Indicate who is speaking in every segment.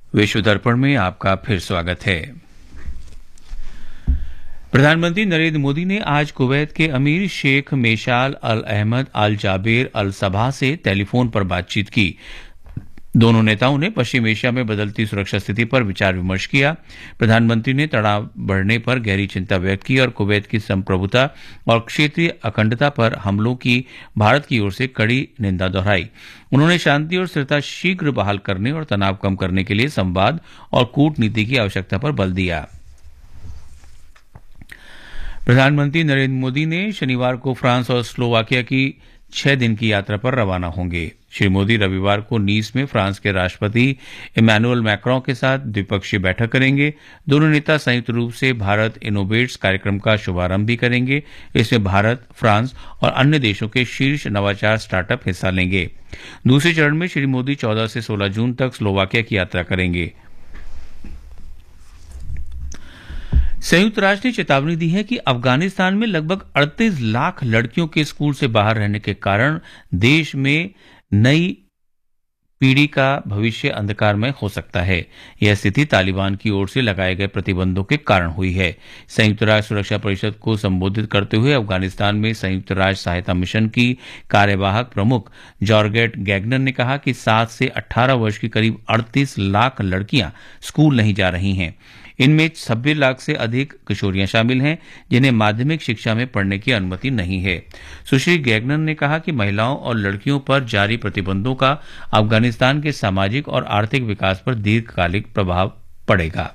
Speaker 1: विश्व दर्पण में आपका फिर स्वागत है। प्रधानमंत्री नरेंद्र मोदी ने आज कुवैत के अमीर शेख मेशाल अल अहमद अल जाबेर अल सबा से टेलीफोन पर बातचीत की। दोनों नेताओं ने पश्चिम एशिया में बदलती सुरक्षा स्थिति पर विचार विमर्श किया। प्रधानमंत्री ने तनाव बढ़ने पर गहरी चिंता व्यक्त की और कुवैत की संप्रभुता और क्षेत्रीय अखंडता पर हमलों की भारत की ओर से कड़ी निंदा दोहराई। उन्होंने शांति और स्थिरता शीघ्र बहाल करने और तनाव कम करने के लिए संवाद और कूटनीति की आवश्यकता पर बल दिया। प्रधानमंत्री नरेंद्र मोदी ने शनिवार को फ्रांस और स्लोवाकिया की 6 दिन की यात्रा पर रवाना होंगे। श्री मोदी रविवार को नीस में फ्रांस के राष्ट्रपति इमैनुअल मैक्रों के साथ द्विपक्षीय बैठक करेंगे। दोनों नेता संयुक्त रूप से भारत इनोवेट्स कार्यक्रम का शुभारंभ भी करेंगे। इसमें भारत, फ्रांस और अन्य देशों के शीर्ष नवाचार स्टार्टअप हिस्सा लेंगे। दूसरे चरण में श्री मोदी 14 से 16 जून तक स्लोवाकिया की यात्रा करेंगे। संयुक्त राष्ट्र ने चेतावनी दी है कि अफगानिस्तान में लगभग 38 लाख लड़कियों के स्कूल से बाहर रहने के कारण देश में नई पीढ़ी का भविष्य अंधकारमय हो सकता है। यह स्थिति तालिबान की ओर से लगाए गए प्रतिबंधों के कारण हुई है। संयुक्त राष्ट्र सुरक्षा परिषद को संबोधित करते हुए अफगानिस्तान में संयुक्त राष्ट्र सहायता मिशन की कार्यवाहक प्रमुख जॉर्गेट गैगनर ने कहा कि 7 से 18 वर्ष की करीब 38 लाख लड़कियां स्कूल नहीं जा रही हैं। इनमें 26 लाख से अधिक किशोरियां शामिल हैं जिन्हें माध्यमिक शिक्षा में पढ़ने की अनुमति नहीं है। सुश्री गैगनर ने कहा कि महिलाओं और लड़कियों पर जारी प्रतिबंधों का अफगानिस्तान के सामाजिक और आर्थिक विकास पर दीर्घकालिक प्रभाव पड़ेगा।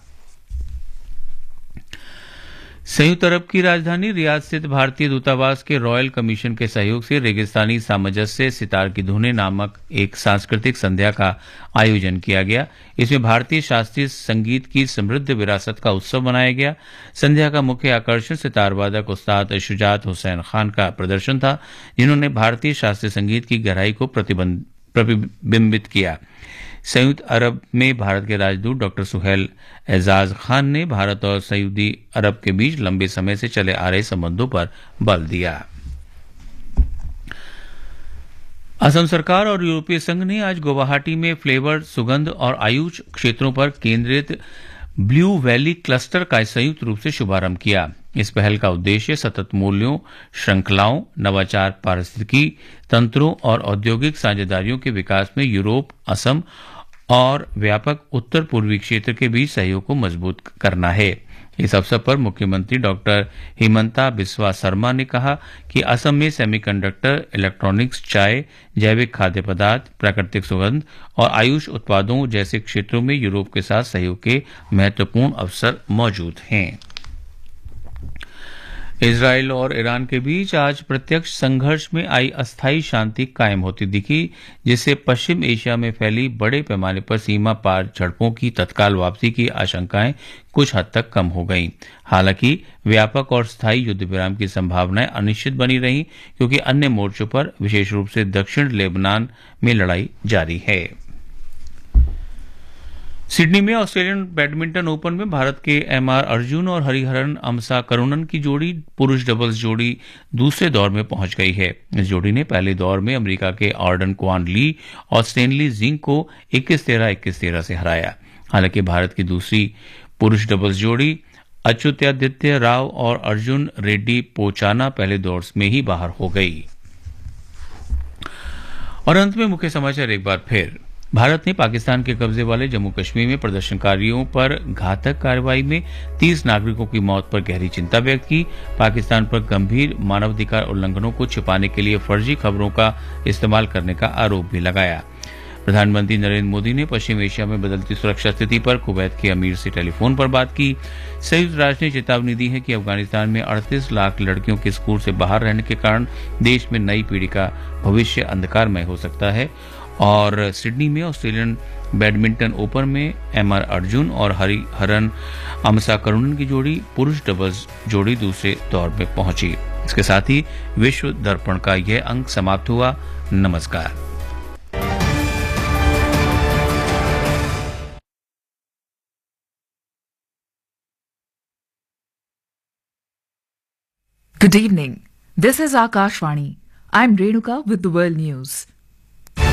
Speaker 1: संयुक्त अरब की राजधानी रियाद स्थित भारतीय दूतावास के रॉयल कमीशन के सहयोग से रेगिस्तानी सामंजस्य सितार की धुनें नामक एक सांस्कृतिक संध्या का आयोजन किया गया। इसमें भारतीय शास्त्रीय संगीत की समृद्ध विरासत का उत्सव मनाया गया। संध्या का मुख्य आकर्षण सितार वादक उस्ताद शुजात हुसैन खान का प्रदर्शन था, जिन्होंने भारतीय शास्त्रीय संगीत की गहराई को प्रतिबिंबित किया। संयुक्त अरब में भारत के राजदूत डॉक्टर सुहेल एजाज खान ने भारत और सऊदी अरब के बीच लंबे समय से चले आ रहे संबंधों पर बल दिया। असम सरकार और यूरोपीय संघ ने आज गुवाहाटी में फ्लेवर, सुगंध और आयुष क्षेत्रों पर केंद्रित ब्लू वैली क्लस्टर का संयुक्त रूप से शुभारंभ किया। इस पहल का उद्देश्य सतत मूल्यों, श्रृंखलाओं, नवाचार, पारिस्थितिकी तंत्रों और औद्योगिक साझेदारियों के विकास में यूरोप, असम और व्यापक उत्तर पूर्वी क्षेत्र के बीच सहयोग को मजबूत करना है। इस अवसर पर मुख्यमंत्री डॉक्टर हिमंता बिस्वा शर्मा ने कहा कि असम में सेमीकंडक्टर, इलेक्ट्रॉनिक्स, चाय, जैविक खाद्य पदार्थ, प्राकृतिक सुगंध और आयुष उत्पादों जैसे क्षेत्रों में यूरोप के साथ सहयोग के महत्वपूर्ण अवसर मौजूद हैं। इजरायल और ईरान के बीच आज प्रत्यक्ष संघर्ष में आई अस्थायी शांति कायम होती दिखी, जिससे पश्चिम एशिया में फैली बड़े पैमाने पर सीमा पार झड़पों की तत्काल वापसी की आशंकाएं कुछ हद तक कम हो गईं। हालांकि व्यापक और स्थायी युद्ध विराम की संभावनाएं अनिश्चित बनी रहीं, क्योंकि अन्य मोर्चों पर, विशेष रूप से दक्षिण लेबनान में लड़ाई जारी है। सिडनी में ऑस्ट्रेलियन बैडमिंटन ओपन में भारत के एमआर अर्जुन और हरिहरन अमसा करुणन की जोड़ी, पुरुष डबल्स जोड़ी दूसरे दौर में पहुंच गई है। इस जोड़ी ने पहले दौर में अमेरिका के ऑर्डन क्वान ली और स्टेनली जिंग को 21-13, 21-13 से हराया। हालांकि भारत की दूसरी पुरुष डबल्स जोड़ी अच्युतादित्य राव और अर्जुन रेड्डी पोचाना पहले दौर में ही बाहर हो गई। और अंत में मुख्य समाचार एक बार फिर। भारत ने पाकिस्तान के कब्जे वाले जम्मू कश्मीर में प्रदर्शनकारियों पर घातक कार्रवाई में 30 नागरिकों की मौत पर गहरी चिंता व्यक्त की। पाकिस्तान पर गंभीर मानवाधिकार उल्लंघनों को छिपाने के लिए फर्जी खबरों का इस्तेमाल करने का आरोप भी लगाया। प्रधानमंत्री नरेंद्र मोदी ने पश्चिम एशिया में बदलती सुरक्षा स्थिति पर कुवैत के अमीर से टेलीफोन पर बात की। संयुक्त राष्ट्र ने चेतावनी दी है कि अफगानिस्तान में 38 लाख लड़कियों के स्कूल से बाहर रहने के कारण देश में नई पीढ़ी का भविष्य अंधकारमय हो सकता है। और सिडनी में ऑस्ट्रेलियन बैडमिंटन ओपन में एमआर अर्जुन और हरिहरन अमसा करुणन की जोड़ी, पुरुष डबल्स जोड़ी दूसरे दौर में पहुंची। इसके साथ ही विश्व दर्पण का यह अंक समाप्त हुआ। नमस्कार।
Speaker 2: Good evening. This is Akashvani. I'm Renuka with the World News.